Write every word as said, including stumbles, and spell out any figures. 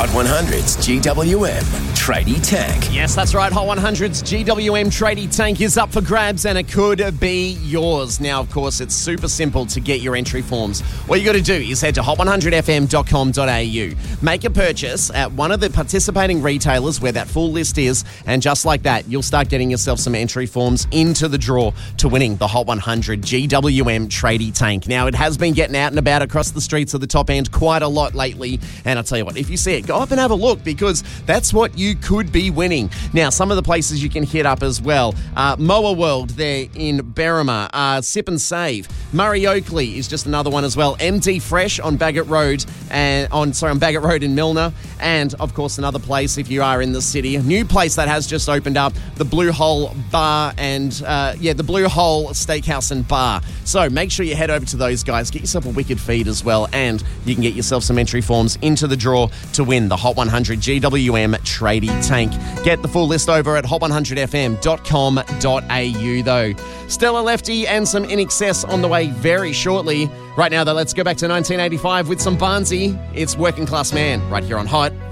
Hot one hundred's G W M Tradie Tank. Yes, that's right. Hot one hundred's G W M Tradie Tank is up for grabs and it could be yours. Now, of course, it's super simple to get your entry forms. All you got to do is head to hot one hundred f m dot com dot a u. Make a purchase at one of the participating retailers where that full list is, and just like that, you'll start getting yourself some entry forms into the draw to winning the Hot one hundred G W M Tradie Tank. Now, it has been getting out and about across the streets of the top end quite a lot lately, and I'll tell you what, if you see it, go up and have a look because that's what you could be winning. Now, some of the places you can hit up as well. Uh, Moa World there in Berrima. Uh, Sip and Save. Murray Oakley is just another one as well. M D Fresh on Baggett Road and on sorry on Baggett Road in Milner. And of course another place if you are in the city. A new place that has just opened up, the Blue Hole Bar and uh, yeah, the Blue Hole Steakhouse and Bar. So make sure you head over to those guys. Get yourself a wicked feed as well, and you can get yourself some entry forms into the draw to win the Hot one hundred G W M Tradie Tank. Get the full list over at hot one hundred f m dot com dot a u though. Stella Lefty and some In Excess on the way very shortly. Right now though, let's go back to nineteen eighty-five with some Barnsey. It's Working Class Man right here on Hot